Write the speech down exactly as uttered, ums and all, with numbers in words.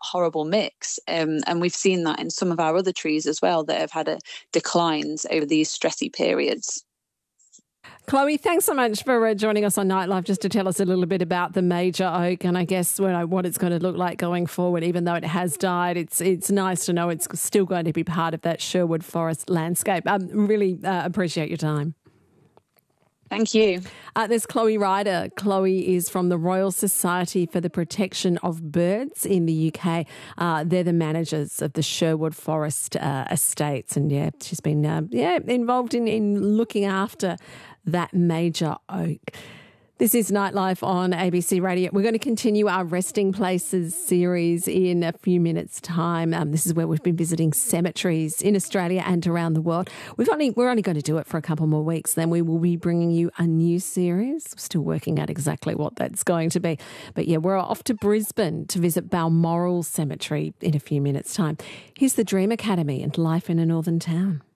horrible mix. Um, and we've seen that in some of our other trees as well that have had a declines over these stressy periods. Chloe, thanks so much for uh, joining us on Nightlife just to tell us a little bit about the major oak and I guess you know, what it's going to look like going forward. Even though it has died, it's it's nice to know it's still going to be part of that Sherwood Forest landscape. Um, really uh, appreciate your time. Thank you. Uh, there's Chloe Ryder. Chloe is from the Royal Society for the Protection of Birds in the U K. Uh, they're the managers of the Sherwood Forest uh, estates. And, yeah, she's been uh, yeah involved in, in looking after that major oak. This is Nightlife on A B C Radio. We're going to continue our Resting Places series in a few minutes' time. Um, this is where we've been visiting cemeteries in Australia and around the world. We've only, we're only going to do it for a couple more weeks. Then we will be bringing you a new series. We're still working out exactly what that's going to be. But, yeah, we're off to Brisbane to visit Balmoral Cemetery in a few minutes' time. Here's the Dream Academy and Life in a Northern Town.